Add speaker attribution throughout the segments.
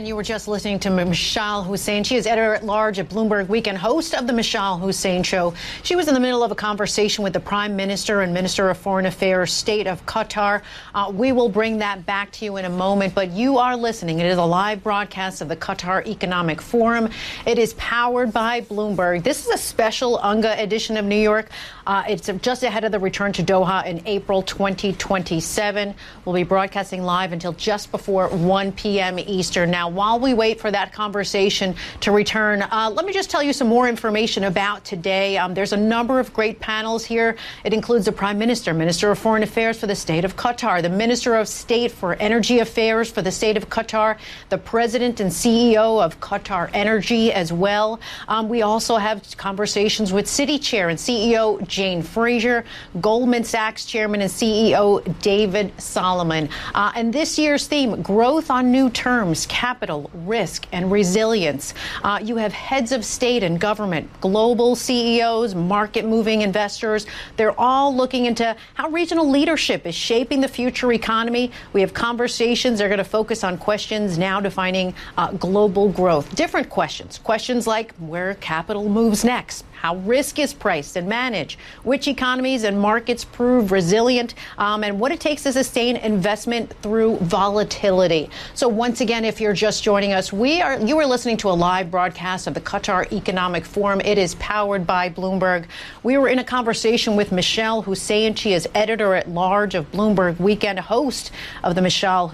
Speaker 1: And you were just listening to Mishal Husain. She is editor-at-large at Bloomberg Weekend, host of the Mishal Husain Show. She was in the middle of a conversation with the Prime Minister and Minister of Foreign Affairs, State of Qatar. We will bring that back to you in a moment, but you are listening. It is a live broadcast of the Qatar Economic Forum. It is powered by Bloomberg. This is a special UNGA edition of New York. It's just ahead of the return to Doha in April 2027. We'll be broadcasting live until just before 1 p.m. Eastern. Now, while we wait for that conversation to return, let me just tell you some more information about today. There's a number of great panels here. It includes the Prime Minister, Minister of Foreign Affairs for the State of Qatar, the Minister of State for Energy Affairs for the State of Qatar, the President and CEO of Qatar Energy as well. We also have conversations with Citi Chair and CEO Jane Fraser, Goldman Sachs Chairman and CEO David Solomon. And this year's theme, growth on new terms, capital, risk, and resilience. You have heads of state and government, global CEOs, market-moving investors. They're all looking into how regional leadership is shaping the future economy. We have conversations. They're going to focus on questions now defining global growth. Different questions. Questions like where capital moves next, how risk is priced and managed, which economies and markets prove resilient, and what it takes to sustain investment through volatility. So once again, if you're just joining us, you are listening to a live broadcast of the Qatar Economic Forum. It is powered by Bloomberg. We were in a conversation with Mishal Husain. She is editor-at-large of Bloomberg Weekend, host of the Mishal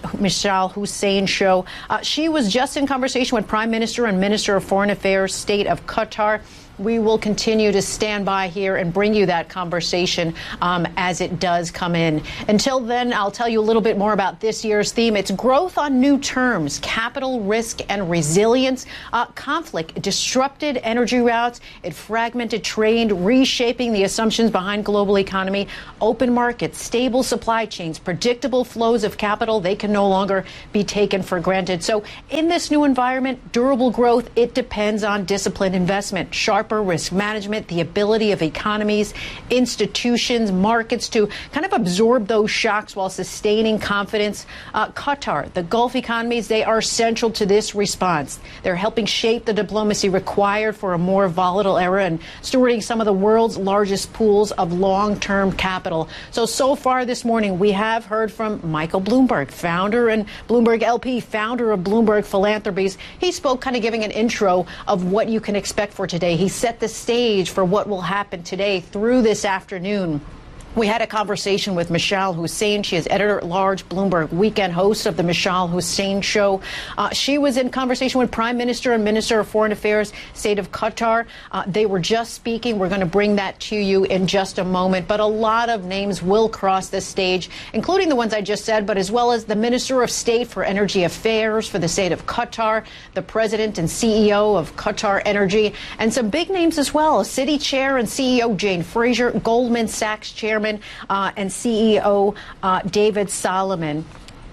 Speaker 1: Husain Show. She was just in conversation with Prime Minister and Minister of Foreign Affairs, State of Qatar. We will continue to stand by here and bring you that conversation as it does come in. Until then, I'll tell you a little bit more about this year's theme. It's growth on new terms, capital, risk, and resilience. Conflict disrupted energy routes. It fragmented trade, reshaping the assumptions behind global economy. Open markets, stable supply chains, predictable flows of capital. They can no longer be taken for granted. So in this new environment, durable growth, it depends on disciplined investment, sharper risk management, the ability of economies, institutions, markets to kind of absorb those shocks while sustaining confidence. Qatar, the Gulf economies, they are central to this response. They're helping shape the diplomacy required for a more volatile era and stewarding some of the world's largest pools of long-term capital. So far this morning, we have heard from Michael Bloomberg, founder and Bloomberg LP, founder of Bloomberg Philanthropies. He spoke kind of giving an intro of what you can expect for today. He set the stage for what will happen today through this afternoon. We had a conversation with Mishal Husain. She is editor-at-large, Bloomberg Weekend, host of the Mishal Husain Show. She was in conversation with Prime Minister and Minister of Foreign Affairs, State of Qatar. They were just speaking. We're going to bring that to you in just a moment. But a lot of names will cross this stage, including the ones I just said, but as well as the Minister of State for Energy Affairs for the State of Qatar, the President and CEO of Qatar Energy, and some big names as well. Citi Chair and CEO Jane Fraser, Goldman Sachs Chairman and CEO David Solomon.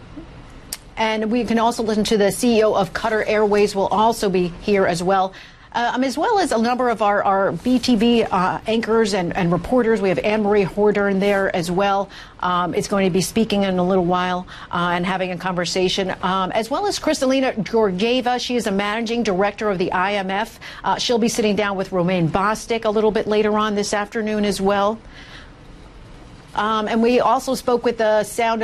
Speaker 1: And we can also listen to the CEO of Qatar Airways will also be here as well as a number of our BTV anchors and reporters. We have Anne-Marie Horder there as well. It's going to be speaking in a little while and having a conversation, as well as Kristalina Georgieva. She is a managing director of the IMF. She'll be sitting down with Romain Bostic a little bit later on this afternoon as well. And we also spoke with the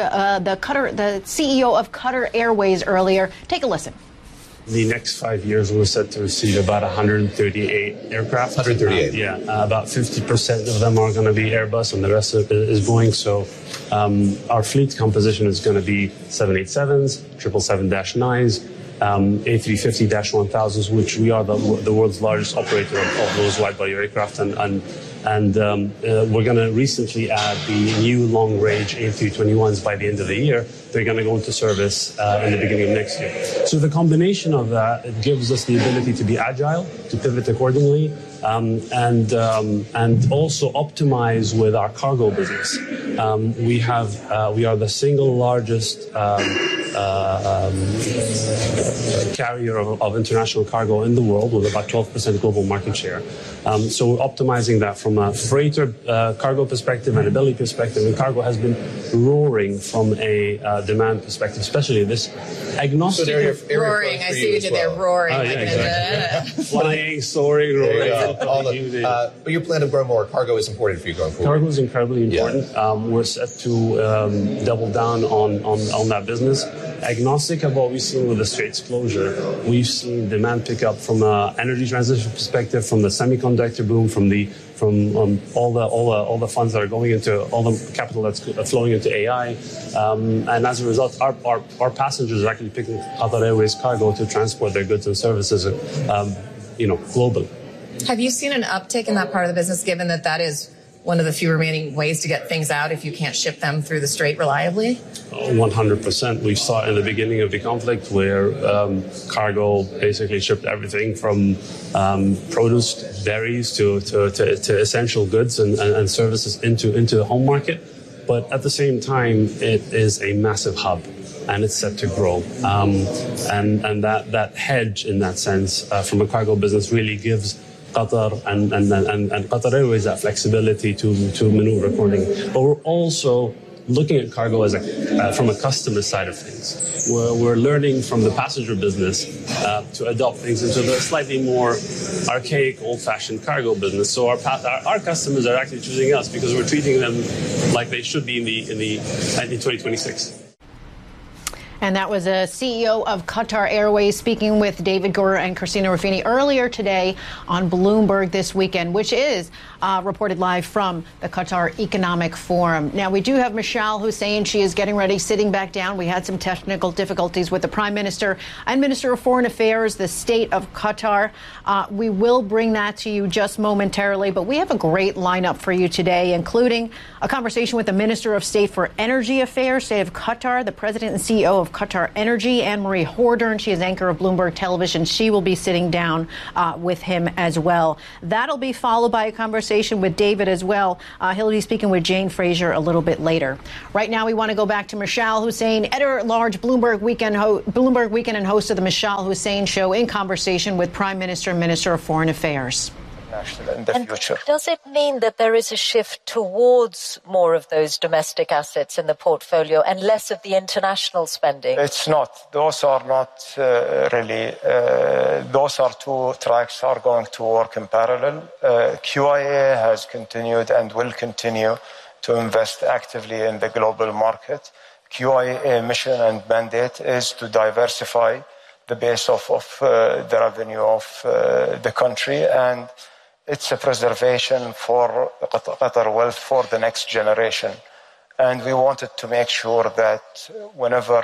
Speaker 1: CEO of Qatar Airways earlier. Take a listen.
Speaker 2: The next 5 years, we're set to receive about 138 aircraft. 138. About 50% of them are going to be Airbus, and the rest of it is Boeing. So our fleet composition is going to be 787s, 777-9s, A350-1000s, which we are the world's largest operator of those wide-body aircraft, and we're going to recently add the new long-range A321s by the end of the year. They're going to go into service in the beginning of next year. So the combination of that, it gives us the ability to be agile, to pivot accordingly, and also optimize with our cargo business. We are the single largest carrier of international cargo in the world with about 12% global market share. So we're optimizing that from a freighter cargo perspective and a belly perspective. And cargo has been roaring from a demand perspective, especially this agnostic.
Speaker 3: So roaring, I see you did there, roaring.
Speaker 2: Yeah, exactly. Flying, soaring, roaring.
Speaker 4: But you plan to grow more. Cargo is important for you going forward.
Speaker 2: Cargo is incredibly important.
Speaker 4: Yeah.
Speaker 2: We're set to double down on that business. Agnostic of what we've seen with the Straits closure, we've seen demand pick up from an energy transition perspective, from the semiconductor boom, from all the funds that are going into all the capital that's flowing into AI, and as a result, our passengers are actually picking Qatar Airways cargo to transport their goods and services, globally.
Speaker 3: Have you seen an uptick in that part of the business, given that is one of the few remaining ways to get things out if you can't ship them through the Strait reliably?
Speaker 2: 100%. We saw it in the beginning of the conflict where cargo basically shipped everything from produce, berries to essential goods and services into the home market. But at the same time, it is a massive hub, and it's set to grow. And that hedge, in that sense, from a cargo business really gives Qatar and Qatar Airways that flexibility to maneuver accordingly. But we're also looking at cargo as from a customer side of things. We're learning from the passenger business to adopt things into the slightly more archaic, old-fashioned cargo business. So our customers are actually choosing us because we're treating them like they should be in 2026.
Speaker 1: And that was a CEO of Qatar Airways speaking with David Gura and Christina Ruffini earlier today on Bloomberg This Weekend, which is reported live from the Qatar Economic Forum. Now, we do have Mashal Hussain. She is getting ready, sitting back down. We had some technical difficulties with the Prime Minister and Minister of Foreign Affairs, the state of Qatar. We will bring that to you just momentarily, but we have a great lineup for you today, including a conversation with the Minister of State for Energy Affairs, State of Qatar, the President and CEO of Qatar Energy, Anne-Marie Hordern. She is anchor of Bloomberg Television. She will be sitting down with him as well. That'll be followed by a conversation with David as well. He'll be speaking with Jane Fraser a little bit later. Right now, we want to go back to Mashal Hussain, editor-at-large Bloomberg Weekend and host of the Mashal Hussain Show, in conversation with Prime Minister and Minister of Foreign Affairs.
Speaker 5: In the future. Does it mean that there is a shift towards more of those domestic assets in the portfolio and less of the international spending?
Speaker 6: It's not. Those are not really. Those are two tracks are going to work in parallel. QIA has continued and will continue to invest actively in the global market. QIA mission and mandate is to diversify the base of the revenue of the country, and it's a preservation for Qatar wealth for the next generation. And we wanted to make sure that whenever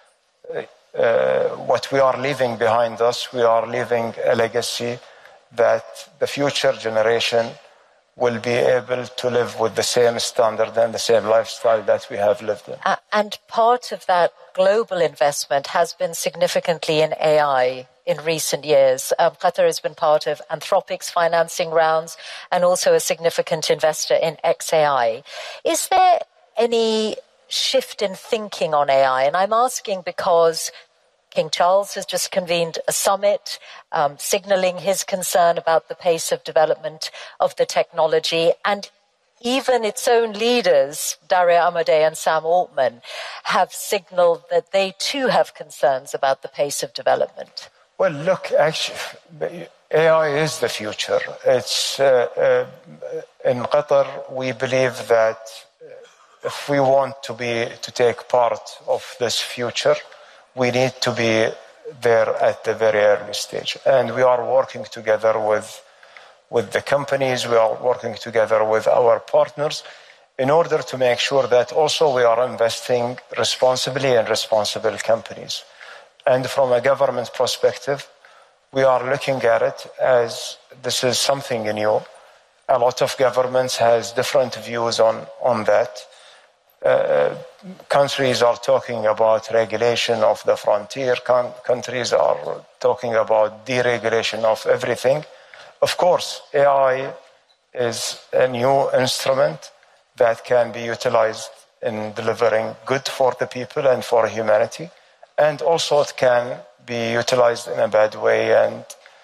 Speaker 6: what we are leaving behind us, we are leaving a legacy that the future generation will be able to live with the same standard and the same lifestyle that we have lived in.
Speaker 5: And part of that global investment has been significantly in AI in recent years. Qatar has been part of Anthropic's financing rounds and also a significant investor in XAI. Is there any shift in thinking on AI? And I'm asking because King Charles has just convened a summit signaling his concern about the pace of development of the technology, and even its own leaders, Daria Amadei and Sam Altman, have signaled that they too have concerns about the pace of development.
Speaker 6: Well, look, actually, AI is the future. It's in Qatar, we believe that if we want to take part of this future, we need to be there at the very early stage. And we are working together with the companies, we are working together with our partners in order to make sure that also we are investing responsibly in responsible companies. And from a government perspective, we are looking at it as this is something new. A lot of governments has different views on that. Countries are talking about regulation of the frontier. Countries are talking about deregulation of everything. Of course, AI is a new instrument that can be utilized in delivering good for the people and for humanity. and also it can be utilized in a bad way and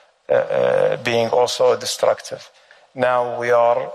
Speaker 6: being also destructive. Now we are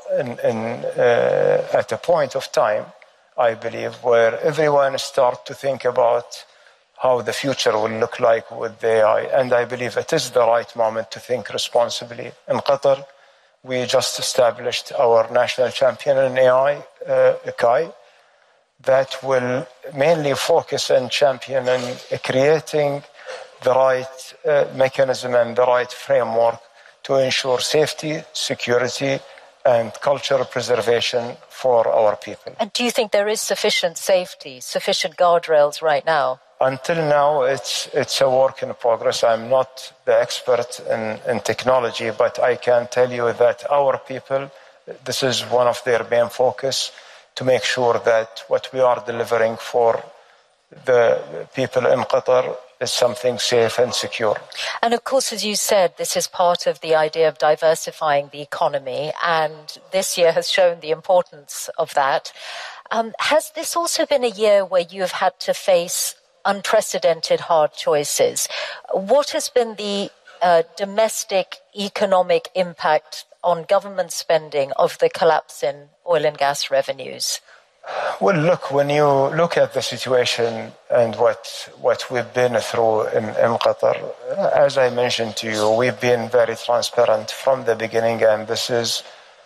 Speaker 6: at a point of time, I believe, where everyone starts to think about how the future will look like with the AI. And I believe it is the right moment to think responsibly. In Qatar, we just established our national champion in AI, Kai, that will mainly focus on championing, creating the right mechanism and the right framework to ensure safety, security, and cultural preservation for our people.
Speaker 5: And do you think there is sufficient safety, sufficient guardrails right now?
Speaker 6: Until now, it's a work in progress. I'm not the expert in technology, but I can tell you that our people, this is one of their main focus, to make sure that what we are delivering for the people in Qatar is something safe and secure.
Speaker 5: And of course, as you said, this is part of the idea of diversifying the economy, and this year has shown the importance of that. Has this also been a year where you have had to face unprecedented hard choices? What has been the domestic economic impact on government spending of the collapse in oil and gas revenues?
Speaker 6: Well, look, when you look at the situation and what we've been through in Qatar, as I mentioned to you, we've been very transparent from the beginning, and this is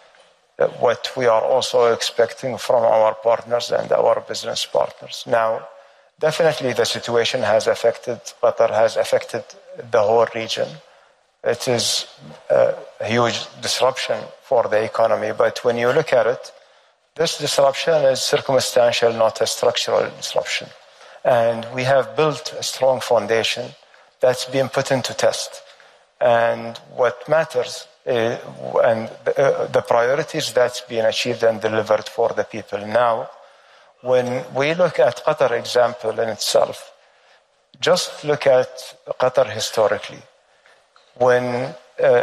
Speaker 6: what we are also expecting from our partners and our business partners. Now, definitely the situation has affected Qatar, has affected the whole region. It is a huge disruption for the economy, but when you look at it, this disruption is circumstantial, not a structural disruption. And we have built a strong foundation that's been put into test. And what matters is, and the priorities that's been achieved and delivered for the people. Now, when we look at Qatar example in itself, just look at Qatar historically. When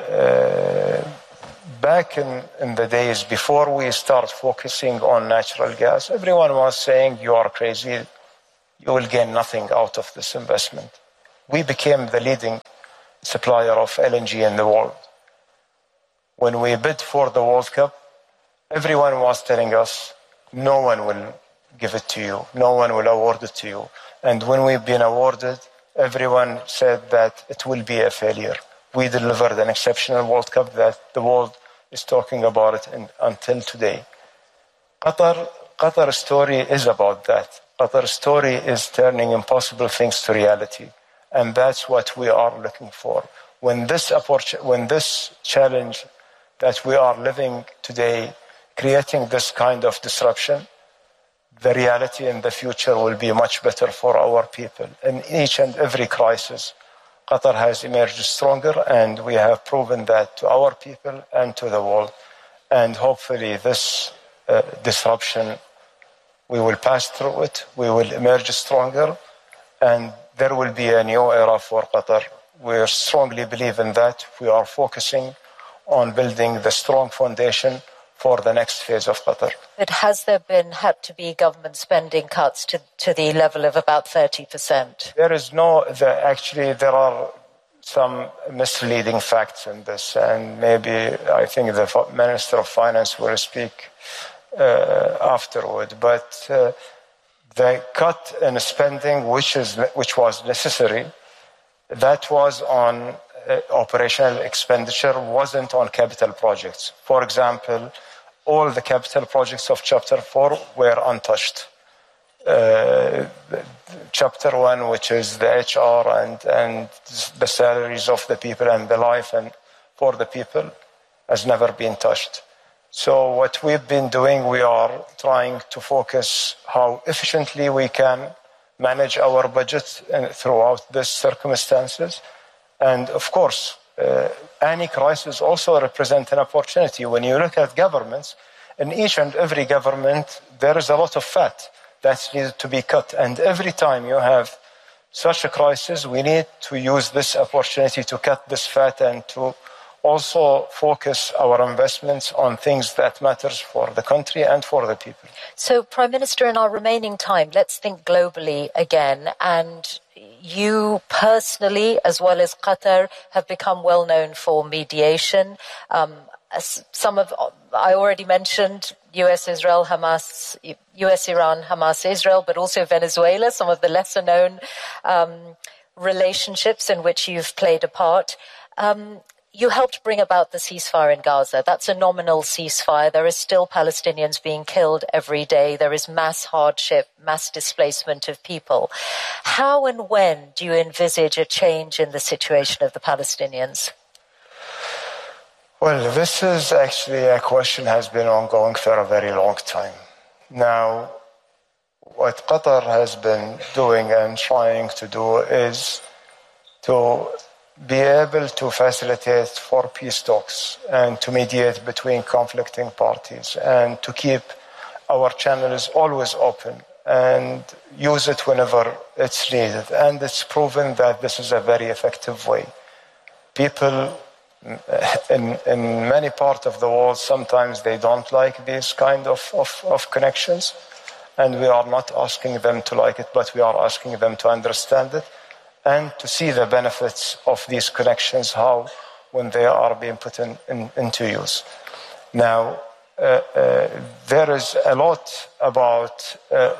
Speaker 6: back in the days before we start focusing on natural gas, everyone was saying, you are crazy, you will gain nothing out of this investment. We became the leading supplier of LNG in the world. When we bid for the World Cup, everyone was telling us, no one will give it to you, no one will award it to you. And when we've been awarded, everyone said that it will be a failure. We delivered an exceptional World Cup that the world is talking about it until today. Qatar's story is about that. Qatar's story is turning impossible things to reality. And that's what we are looking for. When this challenge that we are living today, creating this kind of disruption, the reality in the future will be much better for our people. In each and every crisis, Qatar has emerged stronger, and we have proven that to our people and to the world. And hopefully this disruption, we will pass through it, we will emerge stronger, and there will be a new era for Qatar. We strongly believe in that. We are focusing on building the strong foundation for the next phase of Qatar.
Speaker 5: But has there had to be government spending cuts to the level of about 30%?
Speaker 6: Actually there are some misleading facts in this, and maybe I think the Minister of Finance will speak afterward. But the cut in spending, which was necessary, that was on operational expenditure, wasn't on capital projects. For example, all the capital projects of Chapter 4 were untouched. Chapter 1, which is the HR and the salaries of the people and the life and for the people, has never been touched. So what we've been doing, we are trying to focus how efficiently we can manage our budget throughout these circumstances. And of course, any crisis also represents an opportunity. When you look at governments, in each and every government, there is a lot of fat that's needed to be cut. And every time you have such a crisis, we need to use this opportunity to cut this fat and to also focus our investments on things that matters for the country and for the people.
Speaker 5: So, Prime Minister, in our remaining time, let's think globally again. And You personally, as well as Qatar, have become well known for mediation. I already mentioned US-Israel, Hamas, US-Iran, Hamas-Israel, but also Venezuela, some of the lesser known relationships in which you've played a part. You helped bring about the ceasefire in Gaza. That's a nominal ceasefire. There are still Palestinians being killed every day. There is mass hardship, mass displacement of people. How and when do you envisage a change in the situation of the Palestinians?
Speaker 6: Well, this is actually a question has been ongoing for a very long time. Now, what Qatar has been doing and trying to do is to be able to facilitate for peace talks and to mediate between conflicting parties and to keep our channels always open and use it whenever it's needed. And it's proven that this is a very effective way. People in many parts of the world, sometimes they don't like these kind of connections, and we are not asking them to like it, but we are asking them to understand it and to see the benefits of these connections, how when they are being put into use. Now, there is a lot about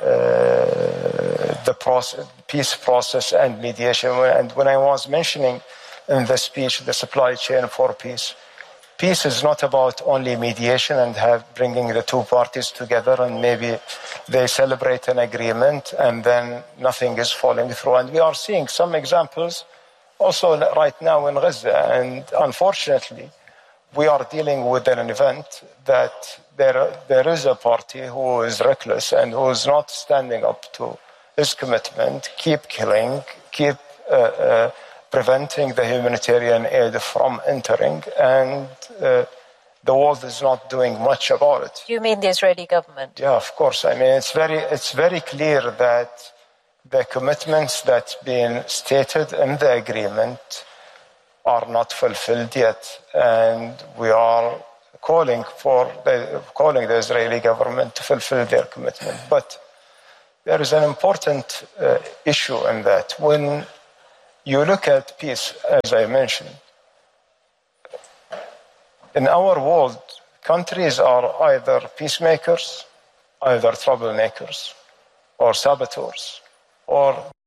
Speaker 6: the peace process and mediation. And when I was mentioning in the speech the supply chain for peace, peace is not about only mediation and bringing the two parties together and maybe they celebrate an agreement and then nothing is falling through. And we are seeing some examples also right now in Gaza. And unfortunately, we are dealing with an event that there is a party who is reckless and who is not standing up to his commitment, keep killing, keep preventing the humanitarian aid from entering, and the world is not doing much about it.
Speaker 5: You mean the Israeli government?
Speaker 6: Yeah, of course. I mean, it's very clear that the commitments that's been stated in the agreement are not fulfilled yet, and we are calling the Israeli government to fulfill their commitment. But there is an important issue in that. When you look at peace, as I mentioned, in our world, countries are either peacemakers, either troublemakers, or saboteurs, or